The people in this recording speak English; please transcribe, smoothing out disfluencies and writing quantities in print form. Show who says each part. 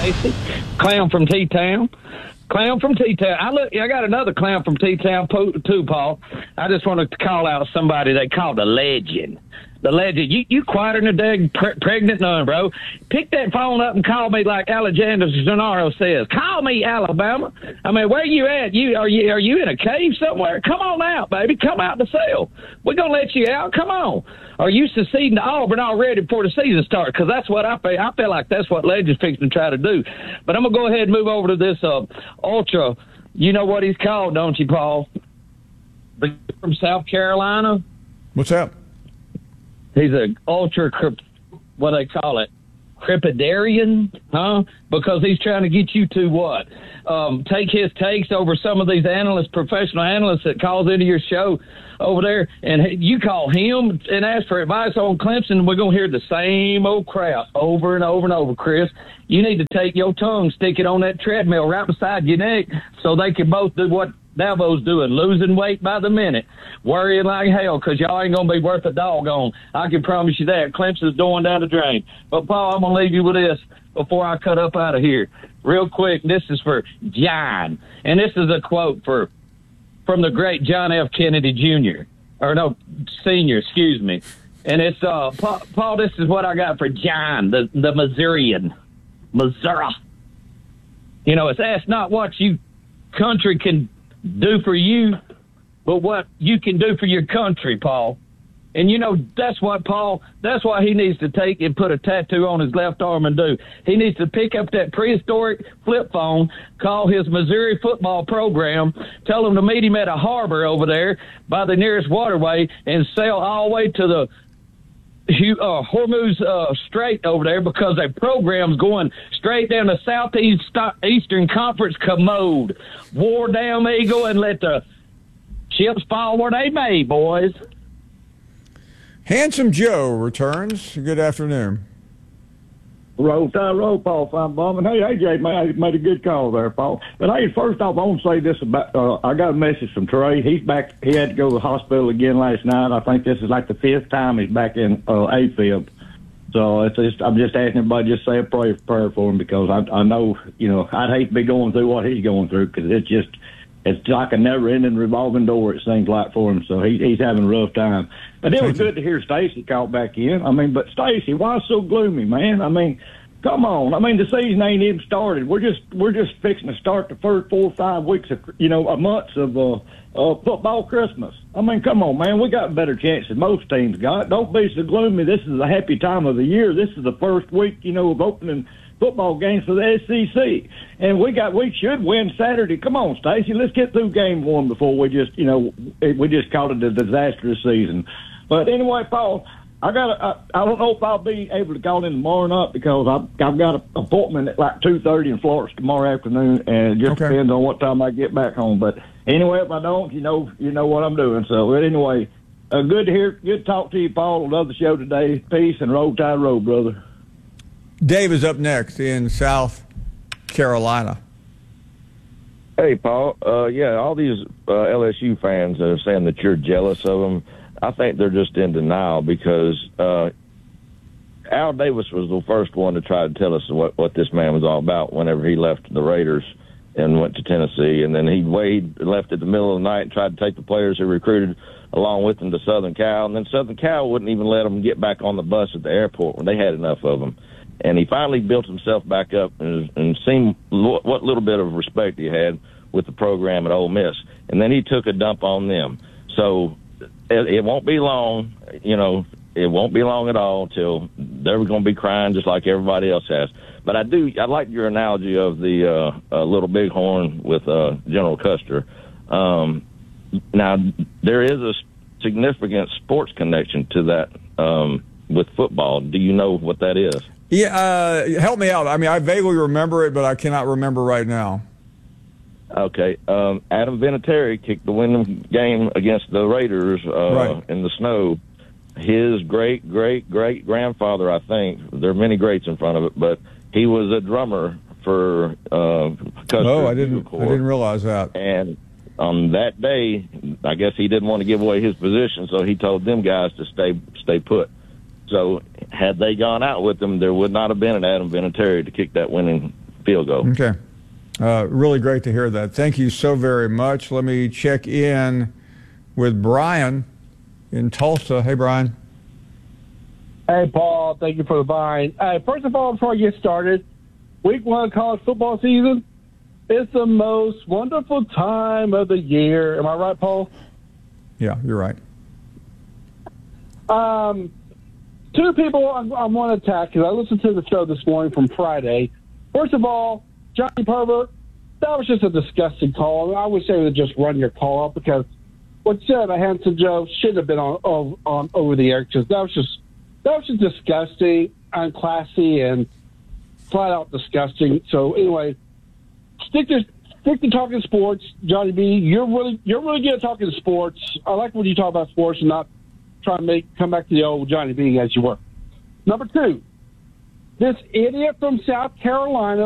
Speaker 1: Stacy. Clown from T-Town. Clown from T-Town. I got another clown from T-Town too, Paul. I just wanted to call out somebody they call the legend. The legend. You quieter than a dang pregnant nun, bro. Pick that phone up and call me like Alexander Gennaro says. Call me, Alabama. I mean, where you at? Are you in a cave somewhere? Come on out, baby. Come out the cell. We're going to let you out. Come on. Are you seceding to Auburn already before the season starts? Because that's what I feel. I feel like that's what Legend's fixing to try to do. But I'm going to go ahead and move over to this ultra. You know what he's called, don't you, Paul? From South Carolina.
Speaker 2: What's up?
Speaker 1: He's an ultra, what they call it, crepidarian, huh? Because he's trying to get you to what? Take his takes over some of these analysts, professional analysts that calls into your show over there, and you call him and ask for advice on Clemson. We're going to hear the same old crap over and over and over, Chris. You need to take your tongue, stick it on that treadmill right beside your neck so they can both do what Davo's doing, losing weight by the minute, worrying like hell because y'all ain't going to be worth a doggone. I can promise you that. Clemson's going down the drain. But, Paul, I'm going to leave you with this before I cut up out of here. Real quick, this is for John, and this is a quote from the great John F. Kennedy Jr., or no, Sr., excuse me. And it's, Paul, this is what I got for John, the Missourian. Missouri. You know, it's asked not what you country can do for you, but what you can do for your country, Paul. And, you know, that's what he needs to take and put a tattoo on his left arm and do. He needs to pick up that prehistoric flip phone, call his Missouri football program, tell them to meet him at a harbor over there by the nearest waterway and sail all the way to the Hormuz Strait over there because their program's going straight down the Southeastern Conference commode. War down Eagle and let the chips fall where they may, boys.
Speaker 2: Handsome Joe returns. Good afternoon.
Speaker 3: Roll, Paul Feinbaum. And hey, Jay, made a good call there, Paul. But hey, first off, I want to say this about, I got a message from Trey. He's back. He had to go to the hospital again last night. I think this is like the 5th time he's back in AFib. So I'm just asking everybody just say a prayer for him because I know, you know, I'd hate to be going through what he's going through because it's like a never-ending revolving door, it seems like, for him. So he's having a rough time. But it was good to hear Stacy call back in. I mean, but Stacy, why so gloomy, man? I mean, come on. I mean, the season ain't even started. We're just fixing to start the first 4 or 5 weeks of, you know, a month of football Christmas. I mean, come on, man. We got better chances most teams got. Don't be so gloomy. This is a happy time of the year. This is the first week, you know, of opening football games for the SEC, and we should win Saturday. Come on, Stacey, let's get through game 1 before we just called it a disastrous season. But anyway, Paul, I don't know if I'll be able to call in tomorrow or not because I've got an appointment at like 2:30 in Florida tomorrow afternoon, and it just depends on what time I get back home. But anyway, if I don't, you know what I'm doing. So, but anyway, good to talk to you, Paul. Love the show today. Peace and roll tide roll, brother.
Speaker 2: Dave is up next in South Carolina.
Speaker 4: Hey, Paul. All these LSU fans that are saying that you're jealous of them, I think they're just in denial because Al Davis was the first one to try to tell us what this man was all about whenever he left the Raiders and went to Tennessee. And then he left at the middle of the night and tried to take the players who recruited along with him to Southern Cal. And then Southern Cal wouldn't even let them get back on the bus at the airport when they had enough of them. And he finally built himself back up and seen what little bit of respect he had with the program at Ole Miss. And then he took a dump on them. So it won't be long, it won't be long at all till they're going to be crying just like everybody else has. But I like your analogy of the Little Bighorn with General Custer. Now, there is a significant sports connection to that with football. Do you know what that is?
Speaker 2: Yeah, help me out. I mean, I vaguely remember it, but I cannot remember right now.
Speaker 4: Okay. Adam Vinatieri kicked the winning game against the Raiders in the snow. His great-great-great-grandfather, I think, there are many greats in front of it, but he was a drummer for Custer.
Speaker 2: Oh, I didn't realize that.
Speaker 4: And on that day, I guess he didn't want to give away his position, so he told them guys to stay put. So had they gone out with him, there would not have been an Adam Vinatieri to kick that winning field goal.
Speaker 2: Okay. Really great to hear that. Thank you so very much. Let me check in with Brian in Tulsa. Hey, Brian.
Speaker 5: Hey, Paul. Thank you for the vine. First of all, before I get started, week 1 of college football season is the most wonderful time of the year. Am I right, Paul?
Speaker 2: Yeah, you're right.
Speaker 5: 2 people I want to attack because I listened to the show this morning from Friday. First of all, Johnny Pervert, that was just a disgusting call. I wish they would just run your call up because what you said about Hanson Joe should have been on over the air because that was just disgusting, unclassy, and flat out disgusting. So anyway, stick to talking sports, Johnny B. You're really good at talking sports. I like when you talk about sports and not try to come back to the old Johnny B as you were. Number 2, this idiot from South Carolina